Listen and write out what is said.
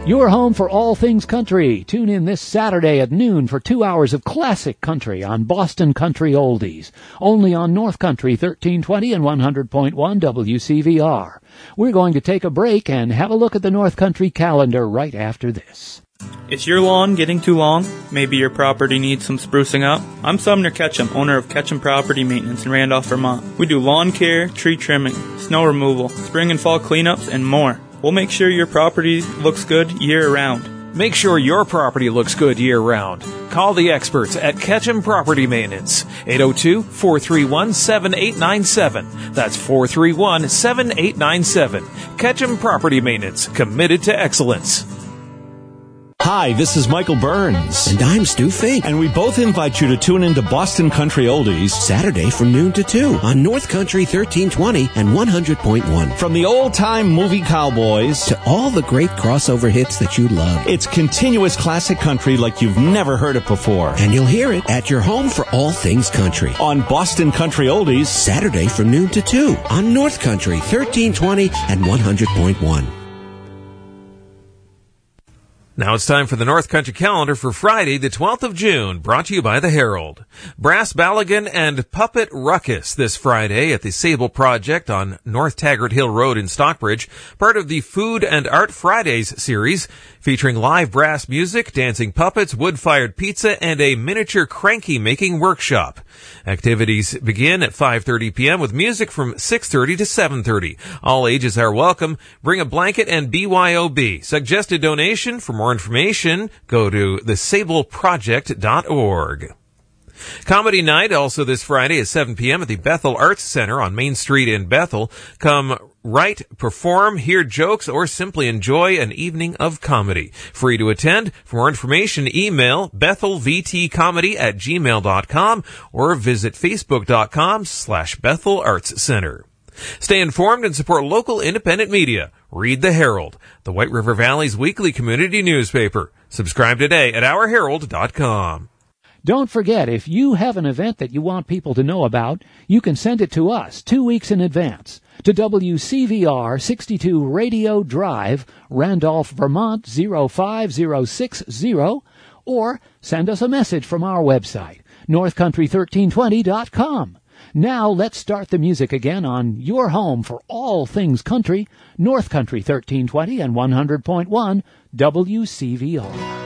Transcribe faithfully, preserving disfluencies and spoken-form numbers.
Your home for all things country. Tune in this Saturday at noon for two hours of classic country on Boston Country Oldies. Only on North Country thirteen twenty and one hundred point one W C V R. We're going to take a break and have a look at the North Country calendar right after this. Is your lawn getting too long? Maybe your property needs some sprucing up? I'm Sumner Ketchum, owner of Ketchum Property Maintenance in Randolph, Vermont. We do lawn care, tree trimming, snow removal, spring and fall cleanups, and more. We'll make sure your property looks good year-round. Make sure your property looks good year-round. Call the experts at Ketchum Property Maintenance, eight oh two, four three one, seven eight nine seven. That's four three one, seven eight nine seven. Ketchum Property Maintenance, committed to excellence. Hi, this is Michael Burns. And I'm Stu Fink. And we both invite you to tune into Boston Country Oldies Saturday from noon to two on North Country thirteen twenty and one hundred point one. From the old-time movie cowboys to all the great crossover hits that you love. It's continuous classic country like you've never heard it before. And you'll hear it at your home for all things country. On Boston Country Oldies Saturday from noon to two on North Country thirteen twenty and one hundred point one. Now it's time for the North Country calendar for Friday, the twelfth of June, brought to you by the Herald. Brass Ballaghan and Puppet Ruckus this Friday at the Sable Project on North Taggart Hill Road in Stockbridge, part of the Food and Art Fridays series, featuring live brass music, dancing puppets, wood-fired pizza, and a miniature cranky-making workshop. Activities begin at five thirty p.m. with music from six thirty to seven thirty. All ages are welcome. Bring a blanket and B Y O B. Suggested donation. For more information, go to the sable project dot org. Comedy night also this Friday at seven p.m. at the Bethel Arts Center on Main Street in Bethel. Come write, perform, hear jokes, or simply enjoy an evening of comedy. Free to attend. For more information, email bethelvtcomedy at gmail dot com or visit facebook dot com slash Bethel Arts Center. Stay informed and support local independent media. Read the Herald, the White River Valley's weekly community newspaper. Subscribe today at our herald dot com. Don't forget, if you have an event that you want people to know about, you can send it to us two weeks in advance to W C V R sixty-two Radio Drive, Randolph, Vermont zero five zero six zero, or send us a message from our website, north country thirteen twenty dot com. Now let's start the music again on your home for all things country, North Country thirteen twenty and one hundred point one W C V R.